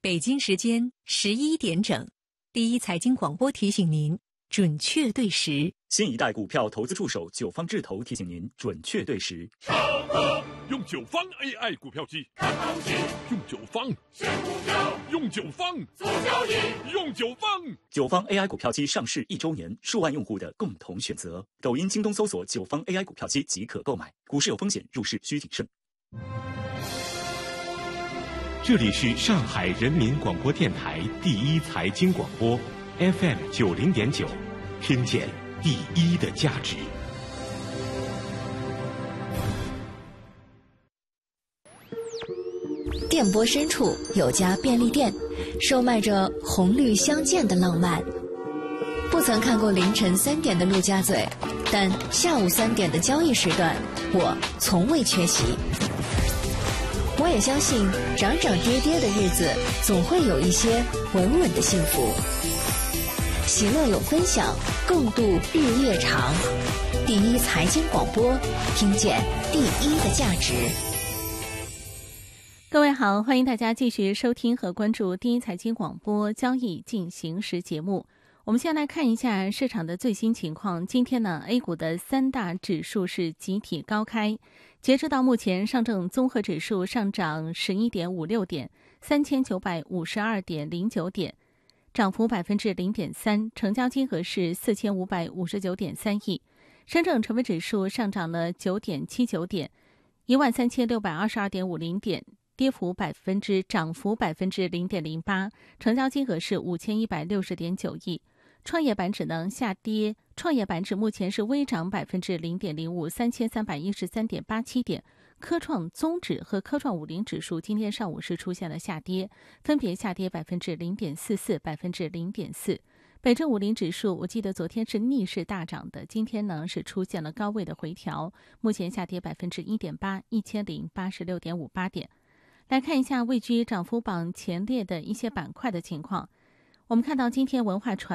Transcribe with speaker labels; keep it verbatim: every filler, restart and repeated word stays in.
Speaker 1: 北京时间十一点整，第一财经广播提醒您准确对时。
Speaker 2: 新一代股票投资助手九方智投提醒您准确对时。
Speaker 3: 炒股用九方 A I 股票机，看行情；用九方选股票，用九方做交易，用九方。
Speaker 2: 九方 A I 股票机上市一周年，数万用户的共同选择。抖音、京东搜索九方 A I 股票机即可购买。股市有风险，入市需谨慎。
Speaker 4: 这里是上海人民广播电台第一财经广播 F M 九零点九，听见第一的价值。
Speaker 5: 电波深处有家便利店，售卖着红绿相间的浪漫。不曾看过凌晨三点的陆家嘴，但下午三点的交易时段，我从未缺席。我也相信涨涨跌跌的日子总会有一些稳稳的幸福。喜乐有分享，共度日夜长。第一财经广播，听见第一的价值。
Speaker 6: 各位好，欢迎大家继续收听和关注第一财经广播交易进行时节目。我们先来看一下市场的最新情况。今天呢 A 股的三大指数是集体高开，截止到目前，上证综合指数上涨 十一点五六 点， 三千九百五十二点零九 点，涨幅 百分之零点三， 成交金额是 四千五百五十九点三亿。深证成分指数上涨了 九点七九 点， 一万三千六百二十二点五零 点，跌幅百分之涨幅百分之零点零八，成交金额是五千一百六十点九亿。创业板指呢下跌，创业板指目前是微涨百分之零点零五，三千三百一十三点八七点。科创综指和科创五零指数今天上午是出现了下跌，分别下跌百分之零点四四，百分之零点四。北证五零指数，我记得昨天是逆势大涨的，今天呢是出现了高位的回调，目前下跌百分之一点八，一千零八十六点五八点。来看一下位居涨幅榜前列的一些板块的情况。我们看到今天文化传